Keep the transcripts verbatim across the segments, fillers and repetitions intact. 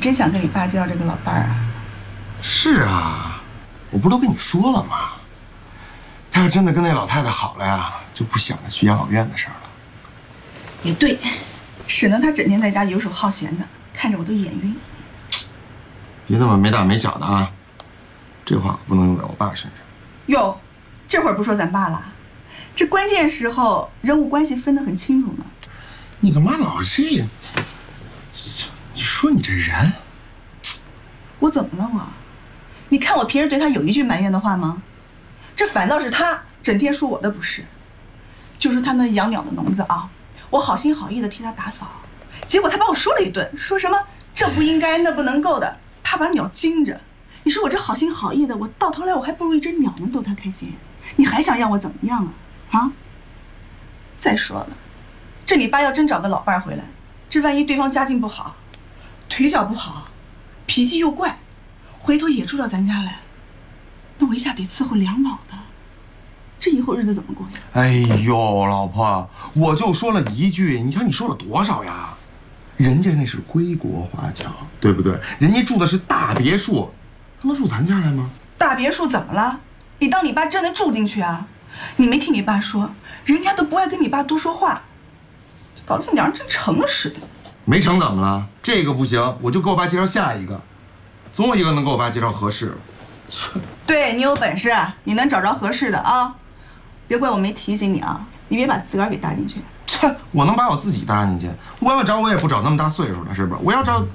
真想跟你爸介绍这个老伴儿啊？ 是啊，我不是都跟你说了吗？他要真的跟那老太太好了呀，就不想着去养老院的事儿了。 也对，省得他整天在家游手好闲的，看着我都眼晕。 别那么没大没小的啊！这话可不能用在我爸身上。 哟，这会儿不说咱爸了，这关键时候人物关系分得很清楚呢。 你干嘛老是这？你说你这人， 我怎么了我？你看我平时对他有一句埋怨的话吗？这反倒是他整天说我的不是。就说他那养鸟的农子啊，我好心好意的替他打扫，结果他把我说了一顿，说什么这不应该那不能够的，他把鸟惊着。你说我这好心好意的，我到头来我还不如一只鸟能逗他开心，你还想让我怎么样啊？啊！再说了，这你爸要真找个老伴儿回来，这万一对方家境不好，腿脚不好，脾气又怪，回头也住到咱家来，那我一下得伺候两老的，这以后日子怎么过呀？ 哎呦，老婆，我就说了一句，你瞧你说了多少呀？人家那是归国华侨，对不对？人家住的是大别墅，他能住咱家来吗？ 大别墅怎么了？你当你爸真能住进去啊？你没听你爸说，人家都不爱跟你爸多说话，搞得像两人真成了似的。 没成怎么了？这个不行，我就给我爸介绍下一个，总有一个能给我爸介绍合适的。 对你有本事，你能找着合适的啊！别怪我没提醒你啊，你别把自个儿给搭进去。 切，我能把我自己搭进去？我要找我也不找那么大岁数的，是不是？我要找……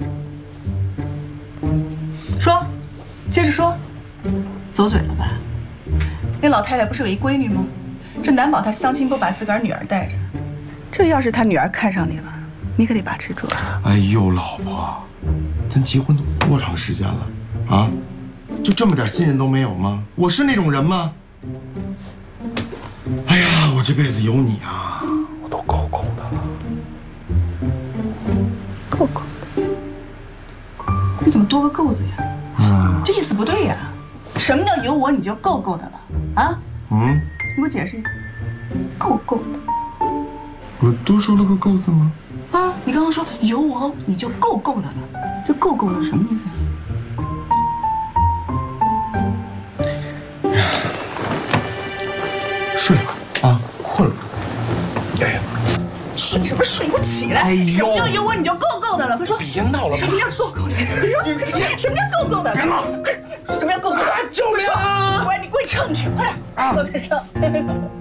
说，接着说，走嘴了吧？那老太太不是有一闺女吗？这难保她相亲不把自个儿女儿带着，这要是她女儿看上你了，你可得把持住。 哎呦，老婆，咱结婚都多长时间了啊？就这么点信任都没有吗？我是那种人吗？哎呀，我这辈子有你啊，我都够够的了。 够够的？你怎么多个够字呀？嗯，这意思不对呀。什么叫有我你就够够的了啊？嗯，你给我解释一下。够够的。 我多说了个够字吗？ 啊，你刚刚说有我你就够够的了，这够够的是什么意思啊？ 睡吧，啊，困了。哎呀， 睡什么睡？不起来！ 哎呦， 什么叫有我你就够够的了？快说！ 别闹了！ 什么叫够够的？快说！快说！什么叫够够的？ 别闹！ 什么叫够够的？ 救命啊！ 不然你跪秤去，快点！说快说。